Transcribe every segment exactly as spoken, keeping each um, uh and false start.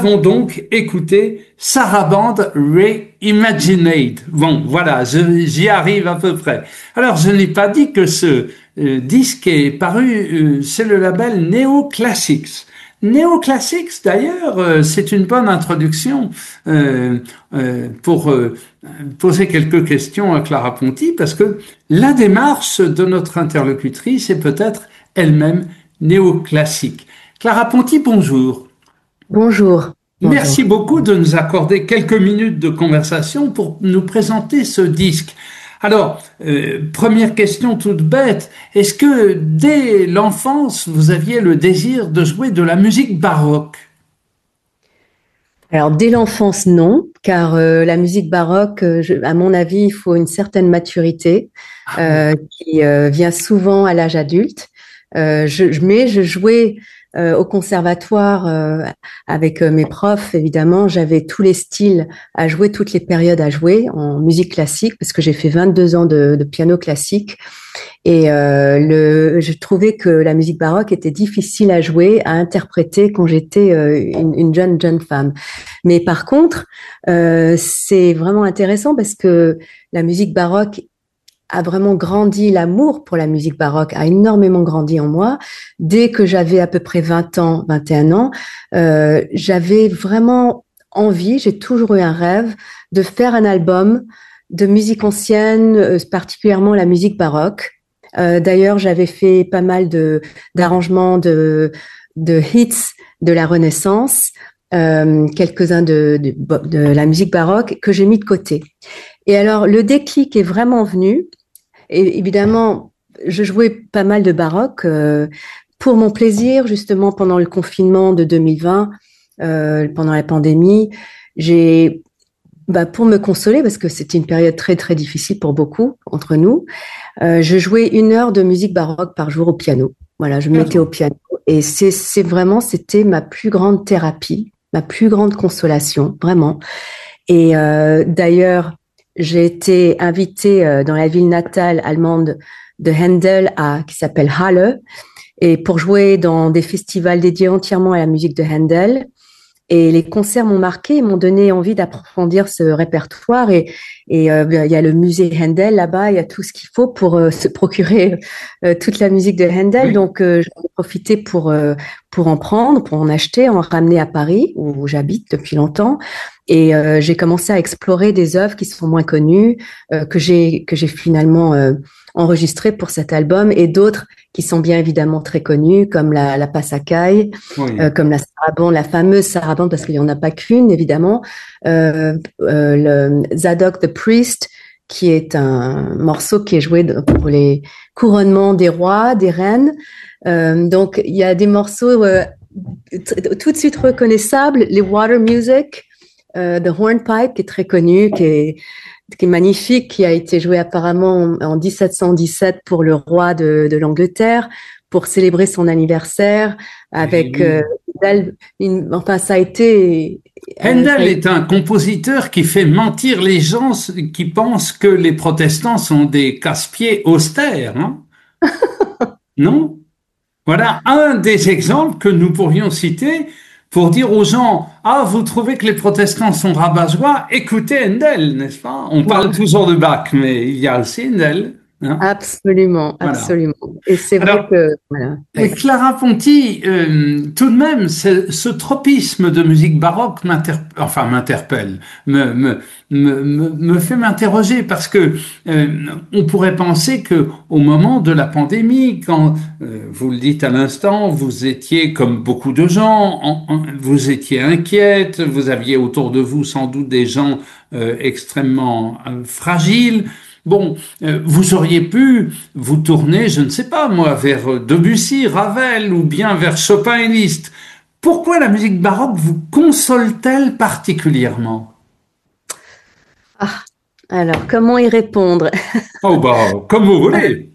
Nous avons donc écouté Sarabande Reimagined. Bon, voilà, je- j'y arrive à peu près. Alors, je n'ai pas dit que ce euh, disque est paru, euh, c'est le label Neoclassics. Neoclassics, d'ailleurs, euh, c'est une bonne introduction euh, euh, pour euh, poser quelques questions à Clara Ponti, parce que la démarche de notre interlocutrice est peut-être elle-même néoclassique. Clara Ponti, bonjour. Bonjour, Merci bonjour. beaucoup de nous accorder quelques minutes de conversation pour nous présenter ce disque. Alors, euh, première question toute bête, est-ce que dès l'enfance, vous aviez le désir de jouer de la musique baroque? Alors, dès l'enfance, non, car euh, la musique baroque, euh, je- à mon avis, il faut une certaine maturité Ah oui. euh, qui euh, vient souvent à l'âge adulte. Euh, je, je- mais je jouais euh, au conservatoire euh, avec euh, mes profs, évidemment. J'avais tous les styles à jouer, toutes les périodes à jouer en musique classique, parce que j'ai fait vingt-deux ans de, de piano classique. Et euh, le, je trouvais que la musique baroque était difficile à jouer, à interpréter quand j'étais euh, une, une jeune jeune femme. Mais par contre, euh, c'est vraiment intéressant parce que la musique baroque a vraiment grandi, l'amour pour la musique baroque a énormément grandi en moi. Dès que j'avais à peu près vingt ans, vingt et un ans, euh, j'avais vraiment envie, j'ai toujours eu un rêve de faire un album de musique ancienne, euh, particulièrement la musique baroque. Euh, d'ailleurs, j'avais fait pas mal de d'arrangements de de hits de la Renaissance, euh, quelques-uns de, de de la musique baroque que j'ai mis de côté. Et alors, le déclic est vraiment venu. Et évidemment, je jouais pas mal de baroque euh, pour mon plaisir, justement pendant le confinement de deux mille vingt, euh, pendant la pandémie. J'ai, bah, pour me consoler, parce que c'était une période très très difficile pour beaucoup entre nous, euh, je jouais une heure de musique baroque par jour au piano. Voilà, je me mettais au piano et c'est c'est vraiment c'était ma plus grande thérapie, ma plus grande consolation, vraiment. Et euh, d'ailleurs, j'ai été invitée euh, dans la ville natale allemande de Handel, à, qui s'appelle Halle, et pour jouer dans des festivals dédiés entièrement à la musique de Handel. Et les concerts m'ont marqué et m'ont donné envie d'approfondir ce répertoire. Et, et euh, il y a le musée Handel là-bas, il y a tout ce qu'il faut pour euh, se procurer euh, toute la musique de Handel. Oui. Donc, euh, j'en ai profité pour, euh, pour en prendre, pour en acheter, en ramener à Paris, où j'habite depuis longtemps. Et euh, j'ai commencé à explorer des œuvres qui sont moins connues, euh, que j'ai que j'ai finalement euh, enregistrées pour cet album, et d'autres qui sont bien évidemment très connues, comme la, la Passacaille, euh, Oui. comme la sarabande, la fameuse sarabande, parce qu'il n'y en a pas qu'une, évidemment, euh, euh, le Zadok the Priest, qui est un morceau qui est joué pour les couronnements des rois, des reines. Euh, donc, il y a des morceaux euh, tout de suite reconnaissables, les Water Music, euh, The Hornpipe, qui est très connu, qui est, qui est magnifique, qui a été joué apparemment en, en dix-sept cent dix-sept pour le roi de, de l'Angleterre, pour célébrer son anniversaire, Oui, avec euh, oui. une, enfin ça a été, euh, ça a Handel été est un compositeur qui fait mentir les gens qui pensent que les protestants sont des casse-pieds austères, hein. Non? Voilà un des exemples que nous pourrions citer pour dire aux gens, ah, vous trouvez que les protestants sont rabat-joie? Écoutez Handel, n'est-ce pas? On parle voilà, toujours de Bach, mais il y a aussi Handel, hein. absolument, Voilà. absolument. Et c'est vrai Alors, que voilà, et oui. Clara Ponti, euh, tout de même, ce, ce tropisme de musique baroque m'interpelle, enfin m'interpelle, me, me, me, me, me fait m'interroger parce que euh, on pourrait penser que au moment de la pandémie, quand euh, vous le dites à l'instant, vous étiez comme beaucoup de gens, en- en- vous étiez inquiète, vous aviez autour de vous sans doute des gens euh, extrêmement euh, fragiles. Bon, euh, vous auriez pu vous tourner, je ne sais pas moi, vers Debussy, Ravel ou bien vers Chopin et Liszt. Pourquoi la musique baroque vous console-t-elle particulièrement? Ah, alors comment y répondre? Oh bah, comme vous voulez.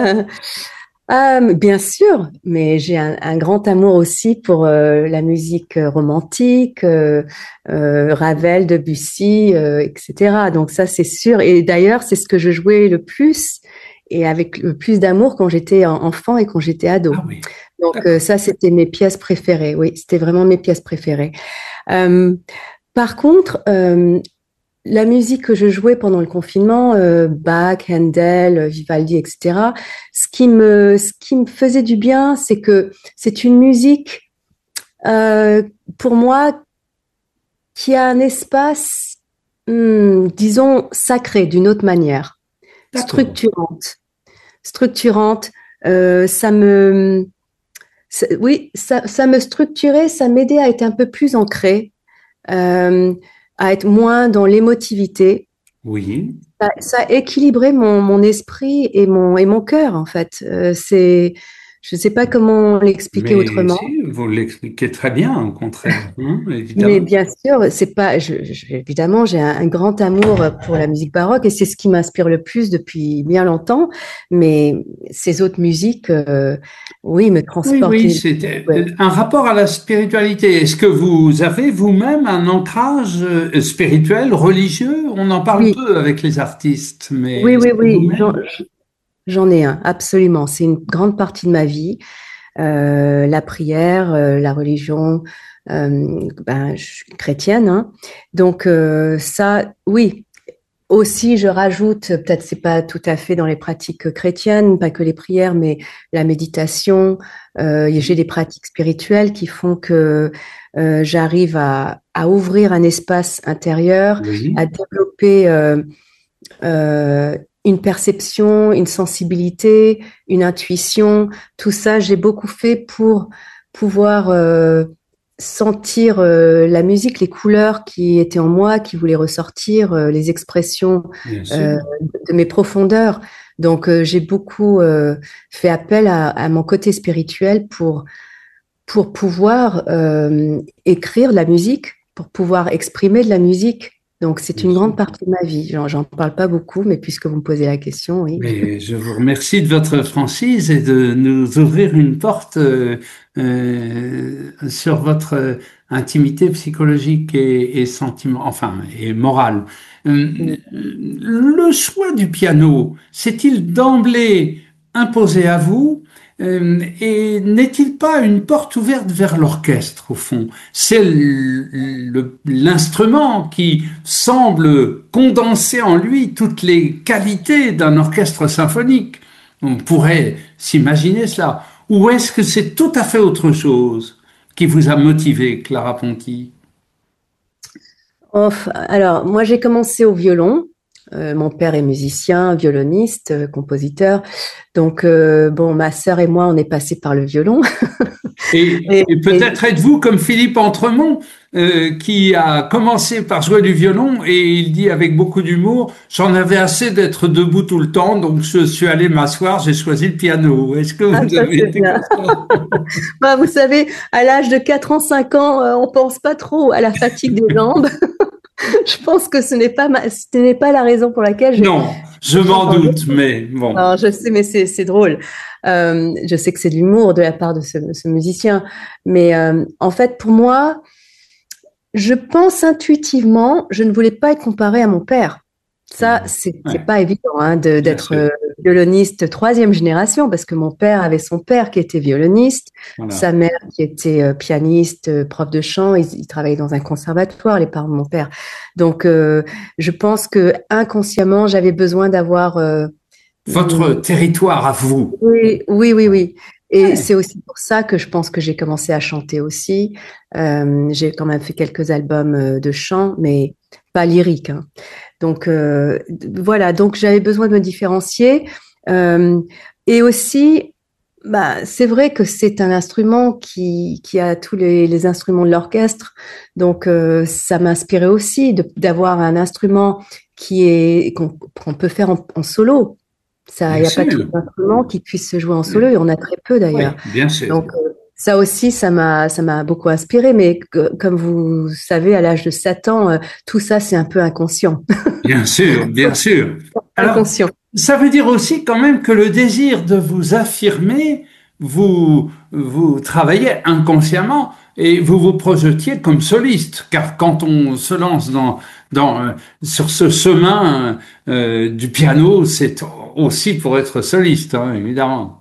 Ah, mais bien sûr, mais j'ai un, un grand amour aussi pour euh, la musique euh, romantique, euh, euh, Ravel, Debussy, euh, et cetera. Donc ça, c'est sûr. Et d'ailleurs, c'est ce que je jouais le plus et avec le plus d'amour quand j'étais en- enfant et quand j'étais Ah ado. oui. Donc euh, D'accord. ça, c'était mes pièces préférées. Oui, c'était vraiment mes pièces préférées. Euh, Par contre, euh, la musique que je jouais pendant le confinement, euh, Bach, Handel, Vivaldi, et cetera, ce qui me, ce qui me faisait du bien, c'est que c'est une musique, euh, pour moi, qui a un espace, hum, disons, sacré d'une autre manière, D'accord. structurante. Structurante, euh, ça me, ça- oui, ça, ça me structurait, ça m'aidait à être un peu plus ancré, euh, à être moins dans l'émotivité. Oui. Ça, ça équilibrait mon, mon esprit et mon, et mon cœur, en fait. Euh, c'est, je ne sais pas comment l'expliquer Mais autrement. si, vous l'expliquez très bien, au contraire, hein, Mais évidemment. bien sûr, c'est pas, je, je- évidemment, j'ai un, un grand amour pour la musique baroque et c'est ce qui m'inspire le plus depuis bien longtemps. Mais ces autres musiques, euh, oui, me Oui, transportent. oui, Et- c'est ouais. euh, un rapport à la spiritualité. Est-ce que vous avez vous-même un ancrage euh, spirituel, religieux? On en parle Oui, peu avec les artistes, mais oui, est-ce oui, que oui, j'en, vous-même? j'en ai un, absolument. C'est une grande partie de ma vie. Euh, la prière, euh, la religion, euh, ben, je suis chrétienne, hein. Donc euh, ça, oui. Aussi, je rajoute, peut-être c'est pas tout à fait dans les pratiques chrétiennes, pas que les prières, mais la méditation. Euh, j'ai des pratiques spirituelles qui font que euh, j'arrive à, à ouvrir un espace intérieur, Oui, à développer euh, euh, une perception, une sensibilité, une intuition. Tout ça, j'ai beaucoup fait pour pouvoir euh, sentir euh, la musique, les couleurs qui étaient en moi, qui voulaient ressortir, euh, les expressions bien euh, sûr. de mes profondeurs. Donc, euh, j'ai beaucoup euh, fait appel à, à mon côté spirituel pour, pour pouvoir euh, écrire de la musique, pour pouvoir exprimer de la musique. Donc, c'est Bien une sûr. grande partie de ma vie. J'en, j'en parle pas beaucoup, mais puisque vous me posez la question, oui. Mais je vous remercie de votre franchise et de nous ouvrir une porte euh, euh, sur votre euh, intimité psychologique et, et sentiment, enfin, et morale. Euh, le choix du piano, s'est-il d'emblée imposé à vous? Euh, et n'est-il pas une porte ouverte vers l'orchestre, au fond? C'est l- le- l'instrument qui semble condenser en lui toutes les qualités d'un orchestre symphonique. On pourrait s'imaginer cela. Ou est-ce que c'est tout à fait autre chose qui vous a motivé, Clara Ponty? Off. Alors, moi, j'ai commencé au violon. Euh, mon père est musicien, violoniste, euh, compositeur. Donc, euh, bon, ma sœur et moi, on est passé par le violon. Et, Et, et et- peut-être êtes-vous comme Philippe Entremont, euh, qui a commencé par jouer du violon et il dit avec beaucoup d'humour, j'en avais assez d'être debout tout le temps, donc je suis allé m'asseoir, j'ai choisi le piano. Est-ce que ah, vous ça, avez c'est été bien. comme ça? Bah, vous savez, à l'âge de quatre ans, cinq ans, euh, on pense pas trop à la fatigue des jambes. Je pense que ce n'est pas ma- ce n'est pas la raison pour laquelle j'ai Non, je j'ai m'en changé. doute, mais bon. Non, je sais, mais c'est c'est drôle. Euh, je sais que c'est de l'humour de la part de ce, ce musicien, mais euh, en fait, pour moi, je pense intuitivement, je ne voulais pas être comparée à mon père. Ça, c'est c'est Ouais, pas évident hein, de- bien d'être sûr. euh, violoniste troisième génération, parce que mon père avait son père qui était violoniste, Voilà. sa mère qui était euh, pianiste, euh, prof de chant. Ils, ils travaillaient dans un conservatoire, les parents de mon père. Donc, euh, je pense que inconsciemment, j'avais besoin d'avoir euh, Votre territoire à vous. oui, oui, oui, oui. Et Ouais, c'est aussi pour ça que je pense que j'ai commencé à chanter aussi. Euh, j'ai quand même fait quelques albums euh, de chant, mais pas lyrique, hein. Donc euh, voilà, donc j'avais besoin de me différencier. Euh, et aussi, bah, c'est vrai que c'est un instrument qui, qui a tous les, les instruments de l'orchestre. Donc euh, ça m'inspirait aussi de- d'avoir un instrument qui est qu'on qu'on peut faire en, en solo. Ça, il bien n'y a pas tous sûr. les instruments qui puissent se jouer en solo Oui, et on a très peu d'ailleurs. oui, bien sûr. Donc euh, ça aussi, ça m'a, ça m'a beaucoup inspiré. Mais que- comme vous savez, à l'âge de sept ans, euh, tout ça, c'est un peu inconscient. Bien sûr, bien sûr. Alors, Inconscient. ça veut dire aussi quand même que le désir de vous affirmer, vous, vous travaillez inconsciemment et vous vous projetiez comme soliste. Car quand on se lance dans, dans, euh, sur ce chemin euh, du piano, c'est aussi pour être soliste, hein, évidemment.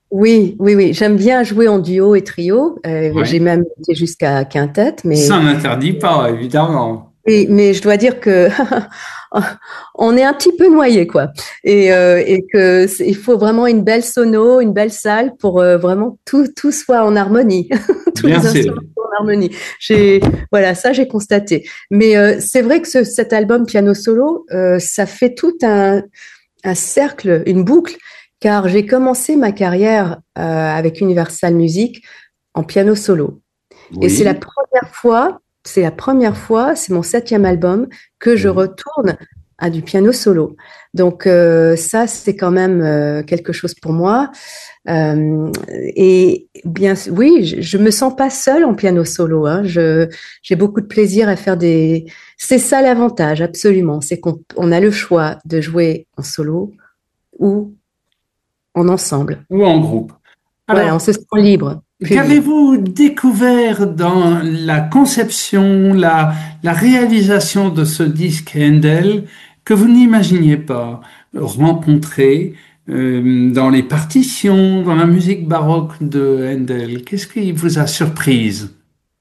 Oui, oui, oui. J'aime bien jouer en duo et trio. Euh, j'ai Ouais. même été jusqu'à quintette, mais Ça n'interdit pas, évidemment. Et- mais je dois dire que on est un petit peu noyé, quoi. Et, euh, et que c'est- il faut vraiment une belle sono, une belle salle pour euh, vraiment tout tout soit en harmonie, tous Bien les sûr. instruments soient en harmonie. J'ai voilà, ça j'ai constaté. Mais euh, c'est vrai que ce- cet album piano solo, euh, ça fait tout un un cercle, une boucle, car j'ai commencé ma carrière euh, avec Universal Music en piano solo. Et c'est la Oui. première fois, c'est la première fois, c'est mon septième album, que je Oui. retourne à du piano solo. Donc euh, ça, c'est quand même euh, quelque chose pour moi. Euh, et bien, oui, je, je me sens pas seule en piano solo. Hein. Je, j'ai beaucoup de plaisir à faire des. C'est ça l'avantage, absolument, c'est qu'on on a le choix de jouer en solo ou en ensemble. Ou en groupe. Voilà, Alors, on se sent libre, plus libre. qu'avez-vous découvert dans la conception, la, la réalisation de ce disque Handel que vous n'imaginiez pas rencontrer euh, dans les partitions, dans la musique baroque de Handel? Qu'est-ce qui vous a surprise?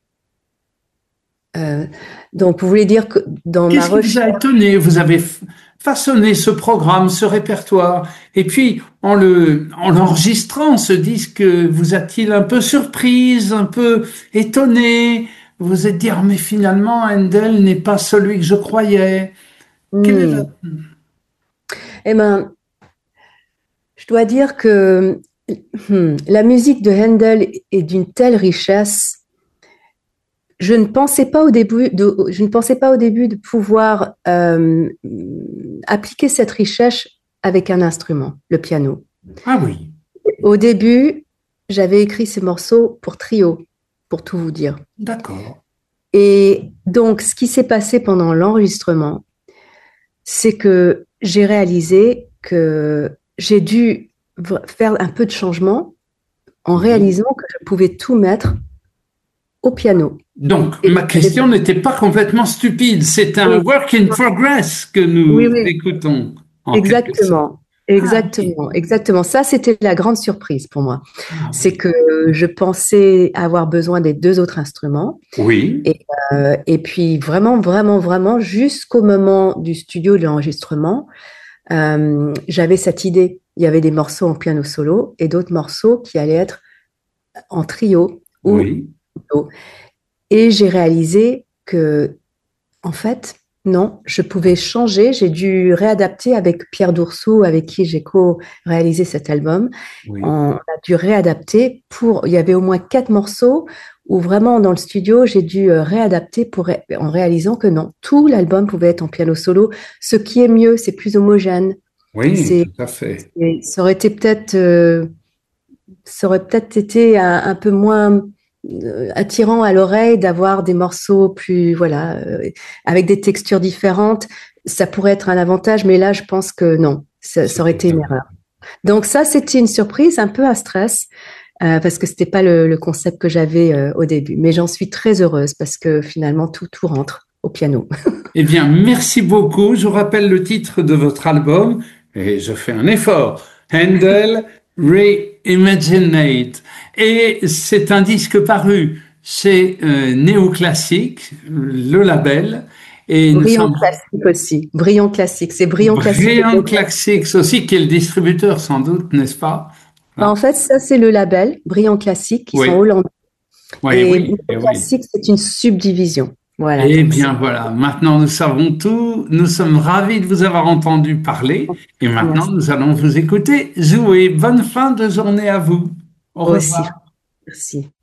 Euh, donc, vous voulez dire que dans ma Qu'est-ce qui vous recherche, a étonné? Vous avez f- façonné ce programme, ce répertoire, et puis en le, en l'enregistrant, ce disque vous a-t-il un peu surprise, un peu étonné? Vous vous êtes dit, ah, mais finalement, Handel n'est pas celui que je croyais. Quelle est la... hmm, eh ben, je dois dire que hmm, la musique de Handel est d'une telle richesse. Je ne pensais pas au début de, je ne pensais pas au début de pouvoir euh, appliquer cette richesse avec un instrument, le piano. Ah oui, Au début, j'avais écrit ces morceaux pour trio, pour tout vous dire. d'accord. Et donc, ce qui s'est passé pendant l'enregistrement, c'est que j'ai réalisé que j'ai dû faire un peu de changement en Oui. réalisant que je pouvais tout mettre au piano. Donc, Et ma question n'était pas complètement stupide. C'est un et- work in progress que nous oui, oui, écoutons, en quelque sorte. exactement. Ah oui. Exactement, exactement. Ça, c'était la grande surprise pour moi. Ah C'est oui. que je pensais avoir besoin des deux autres instruments. Oui. Et, euh, et puis, vraiment, vraiment, vraiment, jusqu'au moment du studio de l'enregistrement, euh, j'avais cette idée. Il y avait des morceaux en piano solo et d'autres morceaux qui allaient être en trio ou Oui. duo. Et j'ai réalisé que, en fait, non, je pouvais changer. J'ai dû réadapter avec Pierre Doursou, avec qui j'ai co-réalisé cet album. Oui. On a dû réadapter pour. Il y avait au moins quatre morceaux où vraiment dans le studio, j'ai dû euh, réadapter pour ré- en réalisant que non, tout l'album pouvait être en piano solo. Ce qui est mieux, c'est plus homogène. Oui, C'est, tout à fait. c'est- ça aurait été peut-être, euh, ça aurait peut-être été un, un peu moins euh, attirant à l'oreille d'avoir des morceaux plus, voilà, euh, avec des textures différentes. Ça pourrait être un avantage, mais là, je pense que non, ça, ça aurait C'était été une un- erreur. Donc ça, c'était une surprise, un peu un stress, euh, parce que c'était pas le, le concept que j'avais euh, au début. Mais j'en suis très heureuse parce que finalement, tout, tout rentre au piano. Eh bien, merci beaucoup. Je vous rappelle le titre de votre album et je fais un effort. Handel Reimaginate. Et c'est un disque paru chez euh, Néoclassique, le label. Et nous Brillant sommes classique aussi. Brillant classique. C'est brillant classique. Brilliant Classics aussi, qui est le distributeur sans doute, n'est-ce pas? Bah, en Ah, fait, ça, c'est le label Brillant Classique qui sont oui, hollandais. oui, Et oui, eh Brillant oui. Classique, c'est une subdivision. Voilà, Eh donc c'est bien voilà, maintenant nous savons tout. Nous sommes ravis de vous avoir entendu parler et maintenant merci nous allons vous écouter jouer. Bonne fin de journée à vous. Au aussi. revoir. Merci.